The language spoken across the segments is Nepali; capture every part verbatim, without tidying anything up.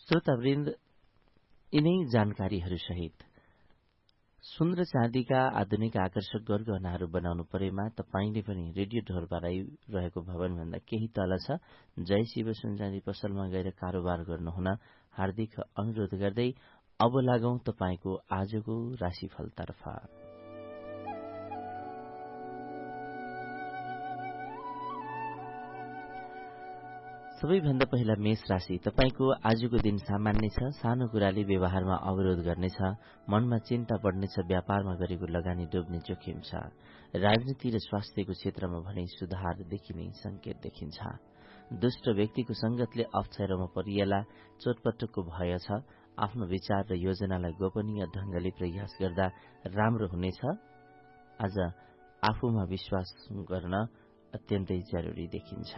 श्रोतावृन्द, यिनै जानकारीहरू सहित सुन र चाँदीका आधुनिक आकर्षक गरगहनाहरू बनाउनु परेमा तपाईंले पनि रेडियो ढोलबाराई रहेको भवनभन्दा केही तल छ जय शिव सुन चाँदी पसलमा गएर कारोबार गर्नुहुन हार्दिक अनुरोध गर्दै अब लागौं तपाईको आजको राशिफलतर्फ। सबैभन्दा पहिला मेष राशि। तपाईको आजको दिन सामान्य छ। सानो कुराले व्यवहारमा अवरोध गर्नेछ। मनमा चिन्ता बढ्नेछ। व्यापारमा गरेको लगानी डुब्ने जोखिम छ। राजनीति र स्वास्थ्यको क्षेत्रमा भने सुधार देखिने संकेत देखिन्छ। दुष्ट व्यक्तिको संगतले अप्ठ्यारोमा परिएला। चोटपटकको भय छ। आफ्नो विचार र योजनालाई गोपनीय ढंगले प्रयास गर्दा राम्रो हुनेछ। आज आफूमा विश्वास गर्न अत्यन्तै जरुरी देखिन्छ।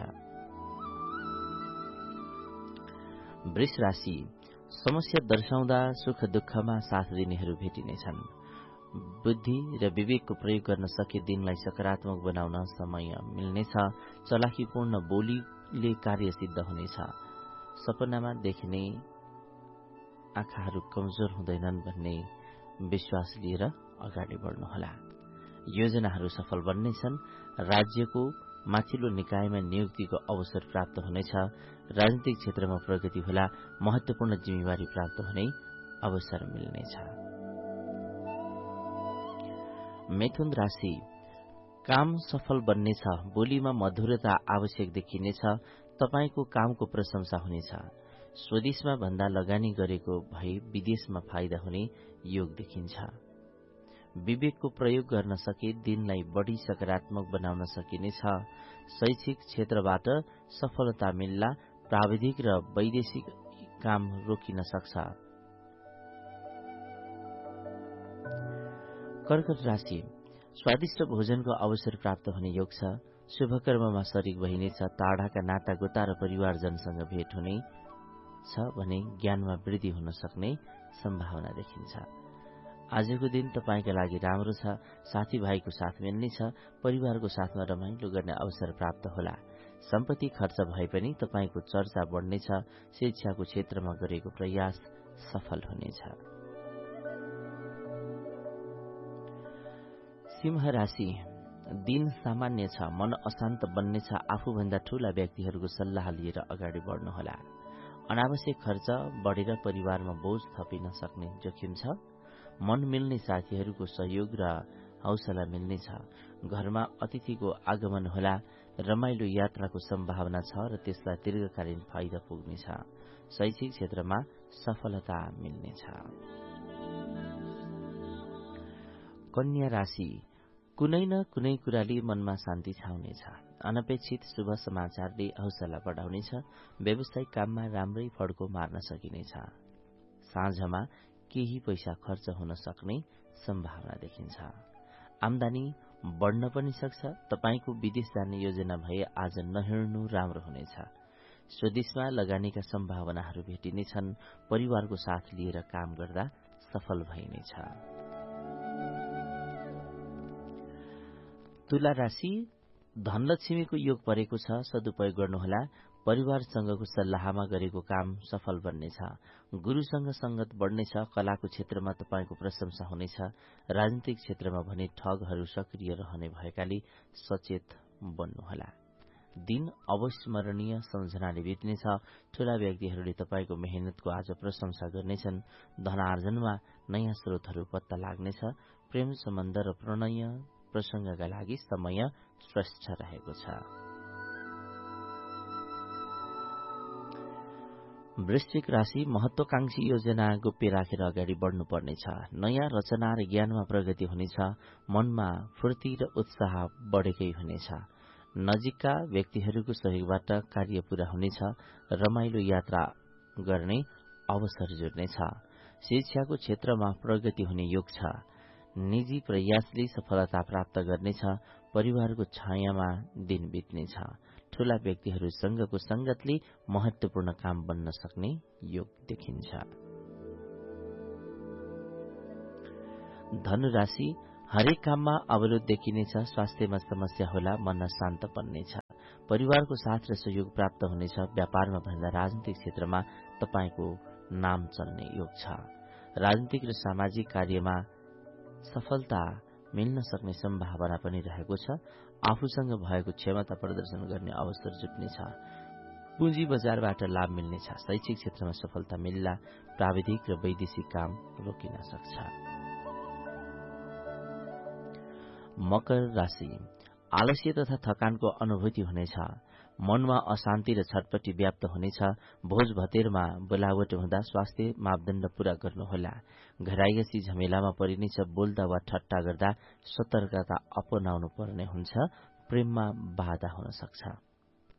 वृष राशि। समस्या दर्शाउँदा सुख दुःखमा साथ दिनेहरू भेटिनेछन्। बुद्धि र विवेकको प्रयोग गर्न सके दिनलाई सकारात्मक बनाउन समय मिल्नेछ। चलाखीपूर्ण बोलीले कार्य सिद्ध हुनेछ। सपनामा देखिने आँखाहरू कमजोर हुँदैनन् भन्ने विश्वास लिएर अगाडि बढ्नुहोला। योजनाहरू सफल बन्नेछन्। राज्यको माथिल्लो निकायमा नियुक्तिको अवसर प्राप्त हुनेछ। राजनीतिक क्षेत्रमा प्रगति होला। महत्वपूर्ण जिम्मेवारी प्राप्त हुने अवसर मिल्नेछ। मिथुन राशि। काम सफल बन्नेछ। बोलीमा मधुरता आवश्यक देखिनेछ। तपाईको कामको प्रशंसा हुनेछ। स्वदेशमा भन्दा लगानी गरेको भए विदेशमा फाइदा हुने योग देखिन्छ। विवेकको प्रयोग गर्न सके दिनलाई बढ़ी सकारात्मक बनाउन सकिनेछ। शैक्षिक क्षेत्रबाट सफलता मिल्ला। प्राविधिक र वैदेशिक काम रोकिन सक्छ। कर्कट राशि। स्वादिष्ट भोजनको अवसर प्राप्त हुने योग छ। शुभकर्ममा शरीक भइनेछ। टाढाका नाता गोता र परिवारजनसँग भेट हुने छ भने ज्ञानमा वृद्धि हुन सक्ने सम्भावना देखिन्छ। आजको दिन तपाईका लागि राम्रो छ। साथीभाइको साथ मिल्नेछ। परिवारको साथमा रमाइलो गर्ने अवसर प्राप्त होला। सम्पत्ति खर्च भए पनि तपाईको चर्चा बढ्नेछ। शिक्षाको क्षेत्रमा गरेको प्रयास सफल हुनेछ। सिंह राशि। दिन सामान्य छ। मन अशान्त बन्नेछ। आफूभन्दा ठूला व्यक्तिहरूको सल्लाह लिएर अगाडि बढ्नुहोला। अनावश्यक खर्च बढेर परिवारमा बोझ थपिन सक्ने जोखिम छ। मन मिल्ने साथीहरूको सहयोग र हौसला मिल्नेछ। घरमा अतिथिको आगमन होला। रमाइलो यात्राको सम्भावना छ र त्यसलाई दीर्घकालीन फाइदा पुग्नेछ। शैक्षिक क्षेत्रमा सफलता मिल्नेछ। कन्या राशि। कुनै न कुनै कुराले मनमा शान्ति छाउनेछ। अनपेक्षित शुभ समाचारले हौसला बढाउनेछ। व्यावसायिक काममा राम्रै फड्को मार्न सकिनेछ। साँझमा केही पैसा खर्च हुन सक्ने सम्भावना देखिन्छ। आम्दानी बढ्न पनि सक्छ। तपाईको विदेश जाने योजना भए आज नहिँड्नु राम्रो हुनेछ। स्वदेशमा लगानीका सम्भावनाहरू भेटिनेछन्। परिवारको साथ लिएर काम गर्दा सफल भइनेछ। तुला राशि। धनलक्ष्मीको योग परेको छ। सदुपयोग गर्नुहोला। परिवारसँगको सल्लाहमा गरेको काम सफल बन्नेछ। गुरुसँग संगत बढ्नेछ। कलाको क्षेत्रमा तपाईको प्रशंसा हुनेछ। राजनीतिक क्षेत्रमा भने ठगहरू सक्रिय रहने भएकाले सचेत बन्नुहोला। दिन अविस्मरणीय सम्झनाले बित्नेछ। ठूला व्यक्तिहरूले तपाईको मेहनतको आज प्रशंसा गर्नेछन्। धनार्जनमा नयाँ स्रोतहरू पत्ता लाग्नेछ। प्रेम सम्बन्ध र प्रणय प्रसंगका लागि समय श्रेष्ठ रहेको छ। वृश्चिक राशि। महत्वाकांक्षी योजना गोप्य राखेर अगाडि बढ्नुपर्नेछ। नयाँ रचना र ज्ञानमा प्रगति हुनेछ। मनमा फूर्ति र उत्साह बढेकै हुनेछ। नजिकका व्यक्तिहरूको सहयोगबाट कार्य पूरा हुनेछ। रमाइलो यात्रा गर्ने अवसर जुर्नेछ। शिक्षाको क्षेत्रमा प्रगति हुने योग छ। निजी प्रयासले सफलता प्राप्त गर्नेछ। परिवारको छायामा दिन बित्नेछ। ठूला व्यक्तिहरूसँगको संगतले महत्वपूर्ण काम बन्न सक्ने योग देखिन्छ। धनु राशि। हरेक काममा अवरोध देखिनेछ। स्वास्थ्यमा समस्या होला। मन शान्त बन्नेछ। परिवारको साथ र सहयोग प्राप्त हुनेछ। व्यापारमा भन्दा राजनीतिक क्षेत्रमा तपाईँको नाम चल्ने योग छ। राजनीतिक र सामाजिक कार्यमा सफलता मिल्न सक्ने सम्भावना पनि रहेको छ। आफूसँग भएको क्षमता प्रदर्शन गर्ने अवसर जुट्नेछ। पुँजी बजारबाट लाभ मिल्नेछ। शैक्षिक क्षेत्रमा सफलता मिल्ला। प्राविधिक र वैदेशिक काम रोकिन सक्छ। मकर राशि, आलस्य तथा थकानको अनुभूति हुनेछ। मनमा अशान्ति र छटपटी व्याप्त हुनेछ। भोज भतेरमा बोलावट हुँदा स्वास्थ्य मापदण्ड पूरा गर्नुहोला। घरायसी झमेलामा परिनेछ। बोल्दा वा ठट्टा गर्दा सतर्कता अपनाउनु पर्ने हुन्छ। प्रेममा बाधा हुन सक्छ।